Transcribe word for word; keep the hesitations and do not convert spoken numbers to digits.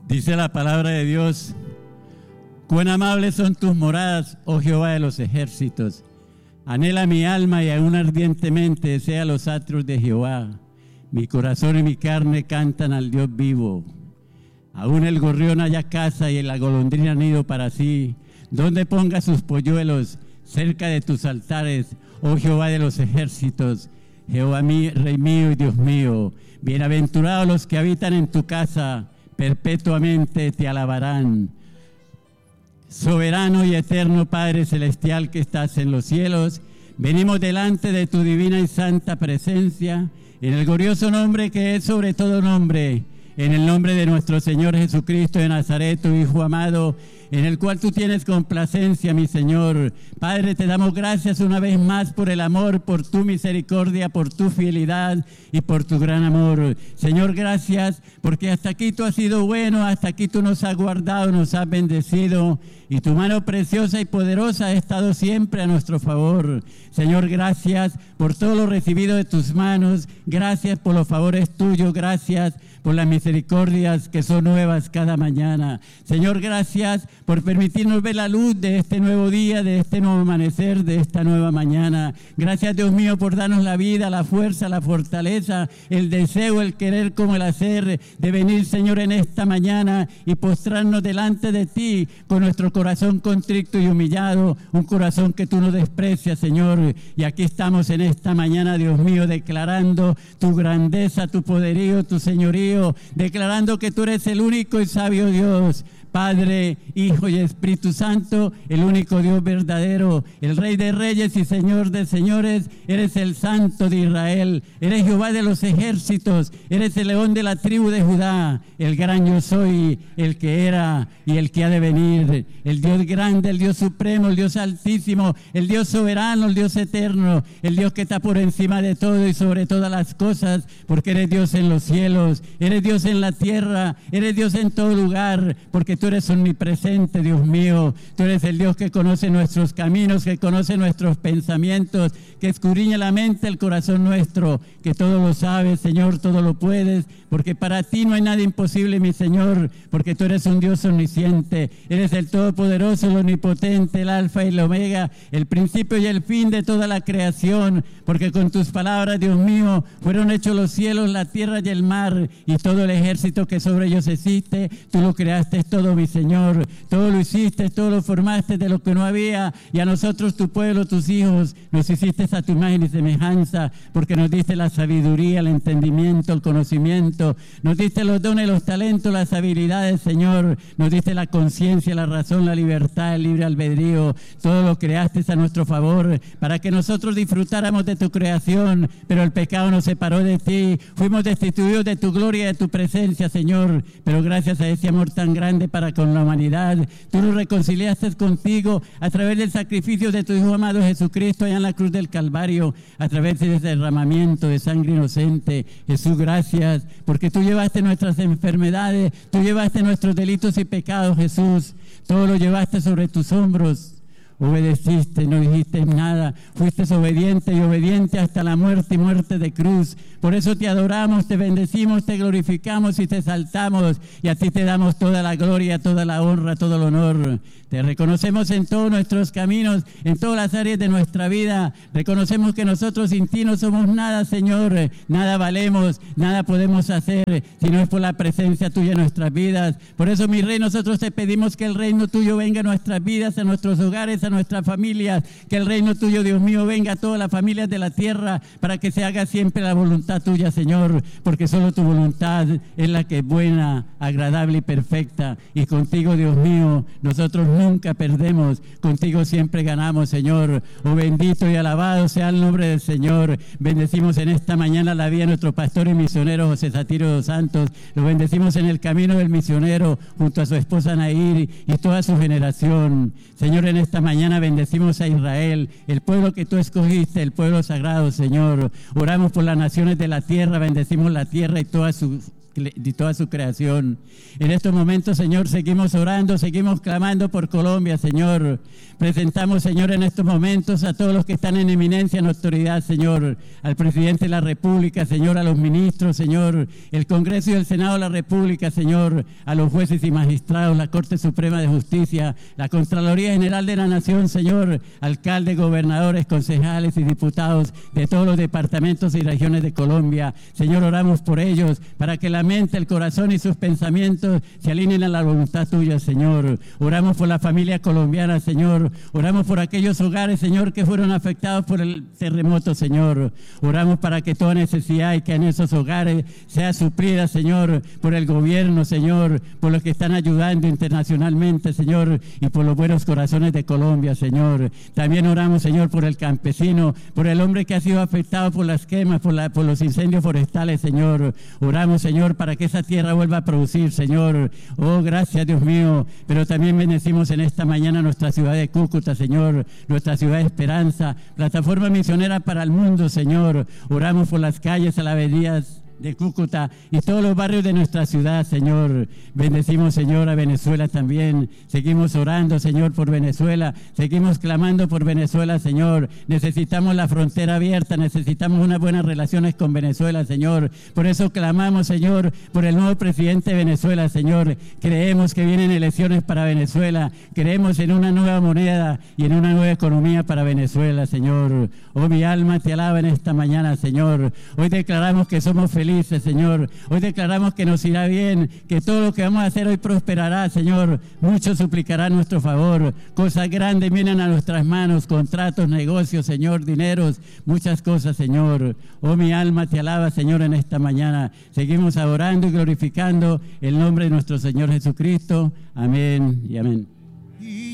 Dice la palabra de Dios: cuán amables son tus moradas, oh Jehová de los ejércitos. Anhela mi alma y aún ardientemente desea los atrios de Jehová. Mi corazón y mi carne cantan al Dios vivo. Aún el gorrión halla casa y la golondrina nido para sí, donde ponga sus polluelos cerca de tus altares, oh Jehová de los ejércitos. Jehová mío, Rey mío y Dios mío, bienaventurados los que habitan en tu casa, perpetuamente te alabarán. Soberano y eterno Padre celestial que estás en los cielos, venimos delante de tu divina y santa presencia, en el glorioso nombre que es sobre todo nombre, en el nombre de nuestro Señor Jesucristo de Nazaret, tu Hijo amado, en el cual tú tienes complacencia, mi Señor. Padre, te damos gracias una vez más por el amor, por tu misericordia, por tu fidelidad y por tu gran amor. Señor, gracias porque hasta aquí tú has sido bueno, hasta aquí tú nos has guardado, nos has bendecido y tu mano preciosa y poderosa ha estado siempre a nuestro favor. Señor, gracias por todo lo recibido de tus manos, gracias por los favores tuyos, gracias por las misericordias que son nuevas cada mañana. Señor, gracias por permitirnos ver la luz de este nuevo día, de este nuevo amanecer, de esta nueva mañana. Gracias, Dios mío, por darnos la vida, la fuerza, la fortaleza, el deseo, el querer como el hacer, de venir, Señor, en esta mañana y postrarnos delante de ti con nuestro corazón contrito y humillado, un corazón que tú no desprecias, Señor. Y aquí estamos en esta mañana, Dios mío, declarando tu grandeza, tu poderío, tu señorío, declarando que tú eres el único y sabio Dios, Padre, Hijo y Espíritu Santo, el único Dios verdadero, el Rey de Reyes y Señor de Señores. Eres el Santo de Israel, eres Jehová de los ejércitos, eres el león de la tribu de Judá, el gran yo soy, el que era y el que ha de venir, el Dios grande, el Dios supremo, el Dios altísimo, el Dios soberano, el Dios eterno, el Dios que está por encima de todo y sobre todas las cosas, porque eres Dios en los cielos, eres Dios en la tierra, eres Dios en todo lugar, porque tú Tú eres omnipresente, Dios mío. Tú eres el Dios que conoce nuestros caminos, que conoce nuestros pensamientos, que escudriña la mente, el corazón nuestro, que todo lo sabes, Señor, todo lo puedes, porque para ti no hay nada imposible, mi Señor, porque tú eres un Dios omnisciente, eres el Todopoderoso, el Omnipotente, el Alfa y el Omega, el principio y el fin de toda la creación, porque con tus palabras, Dios mío, fueron hechos los cielos, la tierra y el mar, y todo el ejército que sobre ellos existe. Tú lo creaste todo, mi Señor, todo lo hiciste, todo lo formaste de lo que no había, y a nosotros, tu pueblo, tus hijos, nos hiciste a tu imagen y semejanza, porque nos diste la sabiduría, el entendimiento, el conocimiento, nos diste los dones, los talentos, las habilidades, Señor, nos diste la conciencia, la razón, la libertad, el libre albedrío, todo lo creaste a nuestro favor, para que nosotros disfrutáramos de tu creación, pero el pecado nos separó de ti, fuimos destituidos de tu gloria y de tu presencia, Señor, pero gracias a ese amor tan grande para con la humanidad, tú nos reconciliaste contigo a través del sacrificio de tu Hijo amado Jesucristo allá en la cruz del Calvario, a través de ese derramamiento de sangre inocente. Jesús, gracias, porque tú llevaste nuestras enfermedades, tú llevaste nuestros delitos y pecados, Jesús, todo lo llevaste sobre tus hombros. Obedeciste, no dijiste nada, fuiste obediente y obediente hasta la muerte y muerte de cruz. Por eso te adoramos, te bendecimos, te glorificamos y te exaltamos, y a ti te damos toda la gloria, toda la honra, todo el honor. Te reconocemos en todos nuestros caminos, en todas las áreas de nuestra vida. Reconocemos que nosotros sin ti no somos nada, Señor, nada valemos, nada podemos hacer si no es por la presencia tuya en nuestras vidas. Por eso, mi Rey, nosotros te pedimos que el reino tuyo venga a nuestras vidas, a nuestros hogares, a nuestras familias, que el reino tuyo, Dios mío, venga a todas las familias de la tierra, para que se haga siempre la voluntad tuya, Señor, porque solo tu voluntad es la que es buena, agradable y perfecta, y contigo, Dios mío, nosotros nunca perdemos, contigo siempre ganamos, Señor. Oh, bendito y alabado sea el nombre del Señor. Bendecimos en esta mañana la vida de nuestro pastor y misionero José Satiro dos Santos, lo bendecimos en el camino del misionero junto a su esposa Nair y toda su generación. Señor, en esta mañana bendecimos a Israel, el pueblo que tú escogiste, el pueblo sagrado, Señor. Oramos por las naciones de la tierra, bendecimos la tierra y todas sus de toda su creación. En estos momentos, Señor, seguimos orando, seguimos clamando por Colombia, Señor. Presentamos, Señor, en estos momentos a todos los que están en eminencia, en autoridad, Señor, al presidente de la República, Señor, a los ministros, Señor, el Congreso y el Senado de la República, Señor, a los jueces y magistrados, la Corte Suprema de Justicia, la Contraloría General de la Nación, Señor, alcaldes, gobernadores, concejales y diputados de todos los departamentos y regiones de Colombia. Señor, oramos por ellos para que la mente, el corazón y sus pensamientos se alineen a la voluntad tuya, Señor. Oramos por la familia colombiana, Señor. Oramos por aquellos hogares, Señor, que fueron afectados por el terremoto, Señor. Oramos para que toda necesidad y que en esos hogares sea suplida, Señor, por el gobierno, Señor, por los que están ayudando internacionalmente, Señor, y por los buenos corazones de Colombia, Señor. También oramos, Señor, por el campesino, por el hombre que ha sido afectado por las quemas, por, la, por los incendios forestales, Señor. Oramos, Señor, para que esa tierra vuelva a producir, Señor. Oh, gracias, Dios mío. Pero también bendecimos en esta mañana nuestra ciudad de Cúcuta, Señor, nuestra ciudad de esperanza, plataforma misionera para el mundo, Señor. Oramos por las calles, avenidas de Cúcuta y todos los barrios de nuestra ciudad, Señor. Bendecimos, Señor, a Venezuela también. Seguimos orando, Señor, por Venezuela. Seguimos clamando por Venezuela, Señor. Necesitamos la frontera abierta, necesitamos unas buenas relaciones con Venezuela, Señor. Por eso clamamos, Señor, por el nuevo presidente de Venezuela, Señor. Creemos que vienen elecciones para Venezuela. Creemos en una nueva moneda y en una nueva economía para Venezuela, Señor. Oh, mi alma te alaba en esta mañana, Señor. Hoy declaramos que somos felices, Felices, Señor. Hoy declaramos que nos irá bien, que todo lo que vamos a hacer hoy prosperará, Señor. Muchos suplicarán nuestro favor. Cosas grandes vienen a nuestras manos, contratos, negocios, Señor, dineros, muchas cosas, Señor. Oh, mi alma te alaba, Señor, en esta mañana. Seguimos adorando y glorificando el nombre de nuestro Señor Jesucristo. Amén y amén.